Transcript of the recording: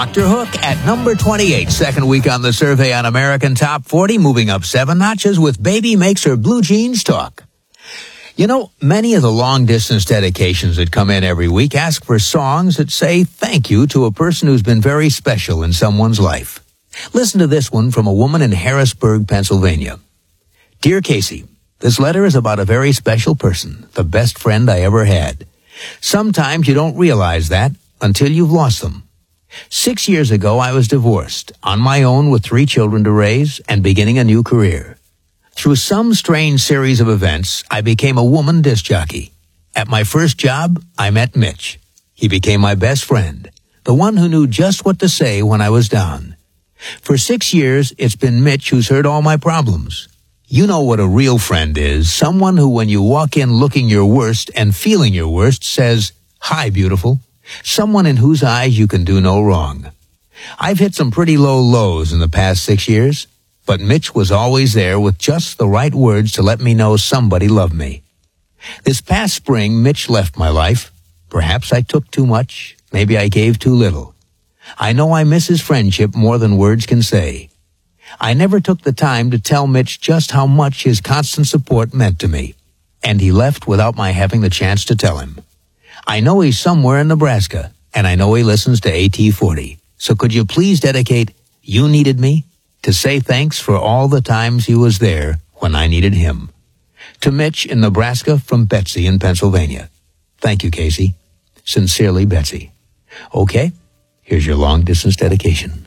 Dr. Hook at number 28, second week on the survey on American Top 40, moving up 7 notches with Baby Makes Her Blue Jeans Talk. You know, many of the long-distance dedications that come in every week ask for songs that say thank you to a person who's been very special in someone's life. Listen to this one from a woman in Harrisburg, Pennsylvania. Dear Casey, this letter is about a very special person, the best friend I ever had. Sometimes you don't realize that until you've lost them. 6 years ago, I was divorced, on my own with 3 children to raise, and beginning a new career. Through some strange series of events, I became a woman disc jockey. At my first job, I met Mitch. He became my best friend, the one who knew just what to say when I was down. For 6 years, it's been Mitch who's heard all my problems. You know what a real friend is, someone who when you walk in looking your worst and feeling your worst says, "Hi, beautiful." Someone in whose eyes you can do no wrong. I've hit some pretty low lows in the past 6 years, but Mitch was always there with just the right words to let me know somebody loved me. This past spring, Mitch left my life. Perhaps I took too much. Maybe I gave too little. I know I miss his friendship more than words can say. I never took the time to tell Mitch just how much his constant support meant to me, and he left without my having the chance to tell him. I know he's somewhere in Nebraska, and I know he listens to AT40. So could you please dedicate You Needed Me to say thanks for all the times he was there when I needed him. To Mitch in Nebraska from Betsy in Pennsylvania. Thank you, Casey. Sincerely, Betsy. Okay, here's your long-distance dedication.